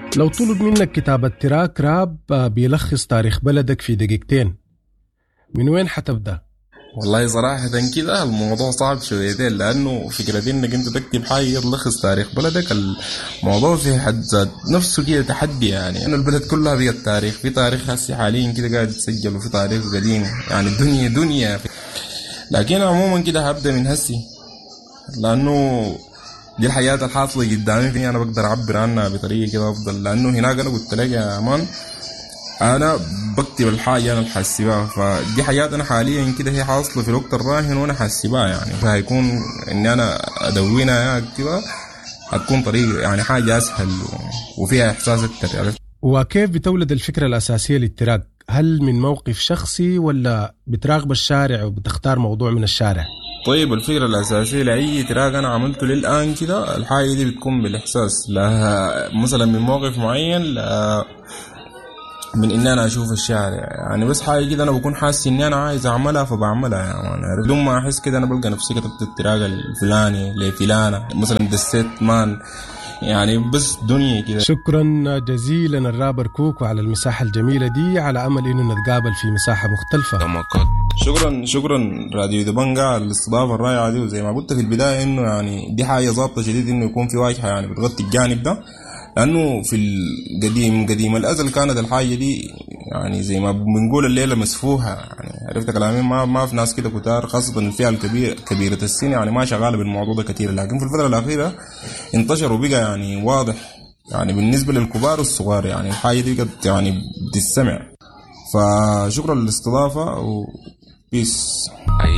لو طلب منك كتابة تراك راب بيلخص تاريخ بلدك في دقيقتين، من وين حتبدأ؟ والله صراحة كده الموضوع صعب شويتين، لأنه فكرة إنك أنت تكتب حاجة تلخص تاريخ بلدك، الموضوع في حد ذات نفسه كده تحدي. يعني إنه البلد كلها بقت تاريخ، في تاريخ هسي حاليا كده قاعد يتسجل، وفي تاريخ قديم، يعني الدنيا دنيا. لكن عموما كده هبدأ من هسي، لأنه دي الحياة الحاصلة قدامي، فيني أنا بقدر أعبر عنها بطريقة كده أفضل. لأنه هناك أنا قلت لك يا أمان، انا بكتب الحاجه انا حاسبها، فدي حاجات انا حاليا كده هي حاصله في الوقت الراهن وانا حاسبها. يعني فهيكون اني انا ادونها اكتبها، هتكون طريقه يعني حاجه اسهل وفيها احساس اكتر. يعني وكيف بتولد الفكرة الأساسية للتراك؟ هل من موقف شخصي ولا بتراقب الشارع وبتختار موضوع من الشارع؟ طيب، الفكره الاساسيه لاي تراك انا عملته للان كده، الحاجه دي بتكون بالاحساس، لا مثلا من موقف معين، لا من ان انا اشوف الشارع. يعني بس حاجه كده انا بكون حاسس اني انا عايز اعملها فبعملها. يعني بدون ما احس كده انا بلقى نفسي كتبت التراك الفلاني لفلانه، مثلا دسيت مان، يعني بس دنيا كده. شكرا جزيلا الرابر كوكو على المساحة الجميلة دي، على أمل إنه نتقابل في مساحة مختلفة. شكرا راديو دبنجا على الاستضافه الرائعه دي. وزي ما قلت في البدايه انه يعني دي حاجه ظابطه شديد انه يكون في واجهه يعني بتغطي الجانب ده، لانه في قديم الازل كانت الحاجه دي يعني زي ما بنقول الليله مسفوحه. يعني عرفت كلامي، ما في ناس كده كتار، خاصه الفئه كبيره السن، يعني ما شغاله بالموضوع ده كتير. لكن في الفتره الاخيره انتشر وبقى يعني واضح، يعني بالنسبه للكبار والصغار، يعني الحاجه دي قد يعني بتستمع. فشكرا للاستضافه، وبيس.